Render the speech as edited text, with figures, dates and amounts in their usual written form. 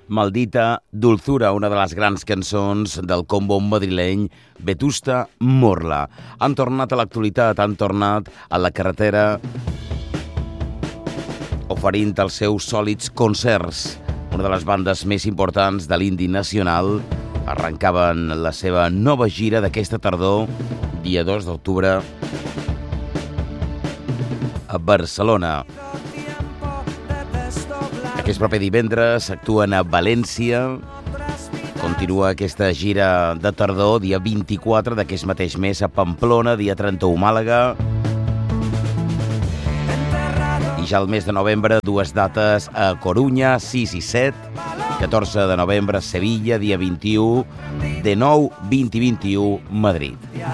Maldita dulzura, una de les grans cançons del combo madrileny Vetusta Morla. Han tornat a l'actualitat, han tornat a la carretera oferint els seus sòlids concerts. Una de les bandes més importants de l'indie nacional arrencaven la seva nova gira d'aquesta tardor, dia 2 d'octubre, a Barcelona. Aquest proper divendres actuen a València. Continua aquesta gira de tardor, dia 24 d'aquest mateix mes a Pamplona, dia 31 Màlaga. I ja al mes de novembre, dues dates a Corunya, 6 i 7. 14 de novembre, Sevilla, dia 21. De nou, 20 i 21, Madrid.